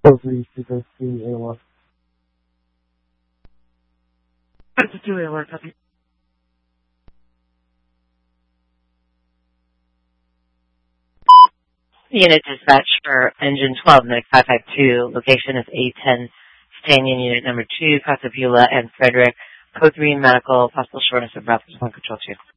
Code 3, speaker 3, AOR. That's a 2 AOR, copy. Unit dispatch for engine 12, Medic 552. Location is A10, Stanion, unit number 2, Casa Beulah and Frederick. Code 3 medical, possible shortness of breath, 1 control 2.